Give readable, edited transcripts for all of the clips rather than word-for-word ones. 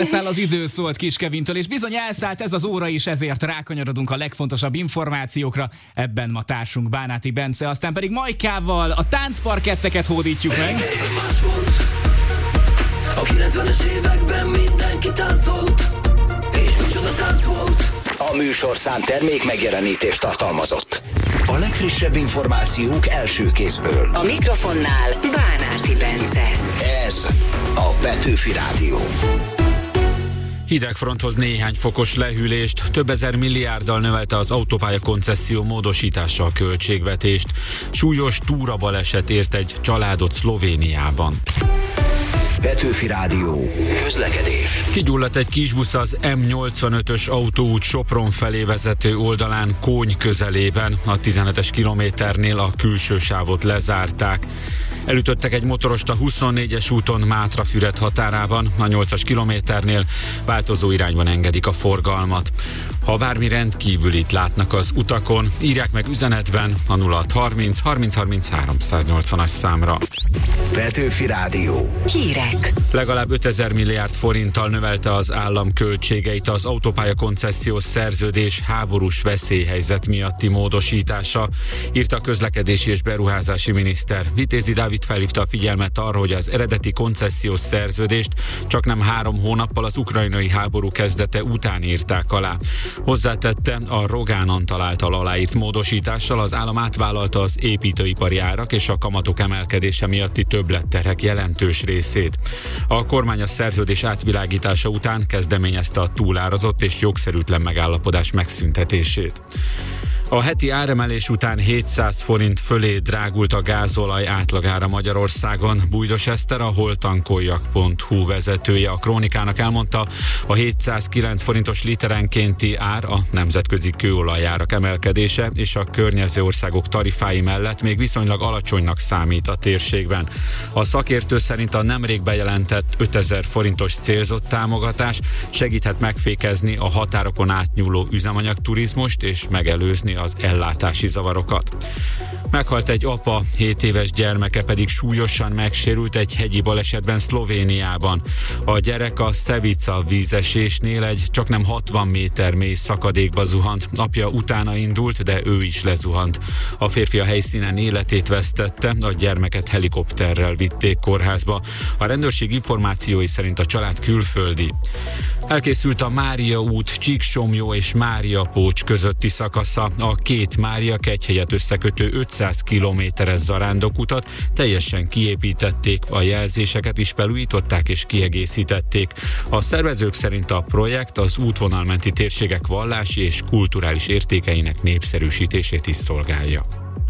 elszáll az idő, szólt Kis Kevintől, és bizony elszállt ez az óra is, ezért rákanyarodunk a legfontosabb információkra. Ebben ma társunk Bánáti Bence, aztán pedig Majkával a táncparketteket hódítjuk meg. A 90-es években mindenki táncolt, és micsoda tánc volt. A műsorszám termék megjelenítést tartalmazott. A legfrissebb információk első kézből. A mikrofonnál Bánáti Bence. Ez a Petőfi Rádió. Hidegfronthoz néhány fokos lehűlést, több ezer milliárddal növelte az autópálya koncesszió módosítása a költségvetést. Súlyos túrabaleset ért egy családot Szlovéniában. Petőfi Rádió. Közlekedés. Kigyulladt egy kisbusz az M85-ös autóút Sopron felé vezető oldalán Kóny közelében. A 17-es kilométernél a külső sávot lezárták. Elütöttek egy motorost a 24-es úton Mátrafüred határában, a 8-as kilométernél változó irányban engedik a forgalmat. Ha bármi rendkívülit látnak az utakon, írják meg üzenetben a 0630 30 33 180-as számra. Petőfi Rádió. Hírek. Legalább 5000 milliárd forinttal növelte az állam költségeit az autópálya koncessziós szerződés háborús veszélyhelyzet miatti módosítása, írta a közlekedési és beruházási miniszter. Vitézi Dávid felhívta a figyelmet arra, hogy az eredeti koncessziós szerződést csaknem 3 hónappal az ukrajnai háború kezdete után írták alá. Hozzátette, a Rogán Antal által aláírt módosítással az állam átvállalta az építőipari árak és a kamatok emelkedése miatti többletterhek jelentős részét. A kormány a szerződés átvilágítása után kezdeményezte a túlárazott és jogszerűtlen megállapodás megszüntetését. A heti áremelés után 700 forint fölé drágult a gázolaj átlagára Magyarországon. Bújdos Eszter, a holtankoljak.hu vezetője a Krónikának elmondta, a 709 forintos literenkénti ár a nemzetközi kőolajárak emelkedése és a környező országok tarifái mellett még viszonylag alacsonynak számít a térségben. A szakértő szerint a nemrég bejelentett 5000 forintos célzott támogatás segíthet megfékezni a határokon átnyúló üzemanyagturizmust és megelőzni az ellátási zavarokat. Meghalt egy apa, 7 éves gyermeke pedig súlyosan megsérült egy hegyi balesetben Szlovéniában. A gyerek a Szevica vízesésnél egy csaknem 60 méter mély szakadékba zuhant. Apja utána indult, de ő is lezuhant. A férfi a helyszínen életét vesztette, a gyermeket helikopterrel vitték kórházba. A rendőrség információi szerint a család külföldi. Elkészült a Mária út Csíksomlyó és Máriapócs közötti szakasza. A két Mária-Kegyhegyet összekötő 500 kilométeres zarándokutat teljesen kiépítették, a jelzéseket is felújították és kiegészítették. A szervezők szerint a projekt az útvonalmenti térségek vallási és kulturális értékeinek népszerűsítését is szolgálja.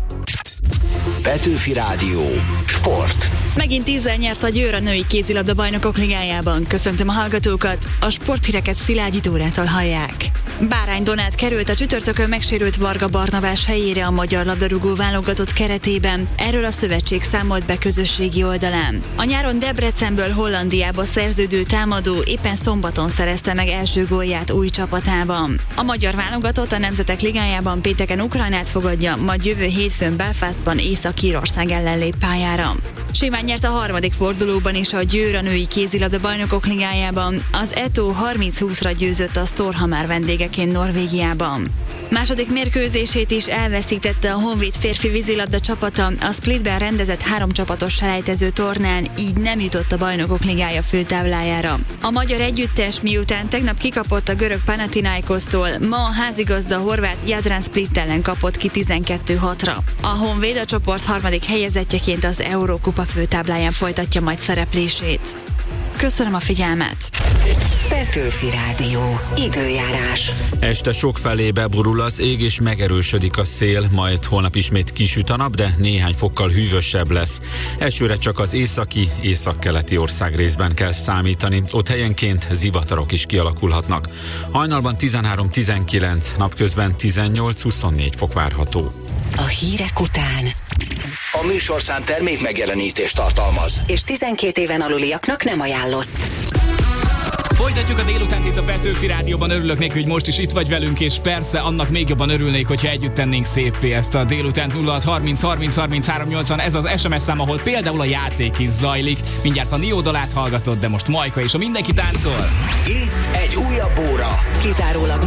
Petőfi Rádió. Sport. Megint 10-zel nyert a Győr a női kézilabda bajnokok ligájában. Köszöntöm a hallgatókat, a sporthíreket Szilágyi Dórától hallják. Bárány Donát került a csütörtökön megsérült Varga Barnabás helyére a magyar labdarúgó válogatott keretében. Erről a szövetség számolt be közösségi oldalán. A nyáron Debrecenből Hollandiába szerződő támadó éppen szombaton szerezte meg első gólját új csapatában. A magyar válogatott a Nemzetek Ligájában pénteken Ukrajnát fogadja, majd jövő hétfőn Belfastban Észak-Írország ellen lép pályára. Simán nyert a harmadik fordulóban is a Győr a női kézilabda bajnokok ligájában. Az Eto 30-20-ra győzött a Storhamar vendégeként Norvégiában. Második mérkőzését is elveszítette a Honvéd férfi vízilabda csapata a Splitben rendezett 3 csapatos selejtező tornán, így nem jutott a Bajnokok Ligája főtáblájára. A magyar együttes miután tegnap kikapott a görög Panathinaikosztól, ma a házigazda horvát Jadran Split ellen kapott ki 12-6-ra. A Honvéd a csoport harmadik helyezettjeként az Eurókupa főtábláján folytatja majd szereplését. Köszönöm a figyelmet! Petőfi Rádió. Időjárás. Este sokfelé beborul az ég és megerősödik a szél, majd holnap ismét kisüt a nap, de néhány fokkal hűvösebb lesz. Elsőre csak az északi, északkeleti országrészben kell számítani, ott helyenként zivatarok is kialakulhatnak. Hajnalban 13-19, napközben 18-24 fok várható. A hírek után A műsorszám termék megjelenítést tartalmaz. és 12 éven aluliaknak nem ajánlott. Folytatjuk a délutánt itt a Petőfi Rádióban. Örülök neki, hogy most is itt vagy velünk, és persze annak még jobban örülnék, hogyha együtt tennénk széppé ezt a délutánt. 0630 30 33 80, ez az SMS szám, ahol például a játék is zajlik. Mindjárt a Nio dalát hallgatod, de most Majka és a Mindenki táncol. Itt egy újabb óra. Kizárólag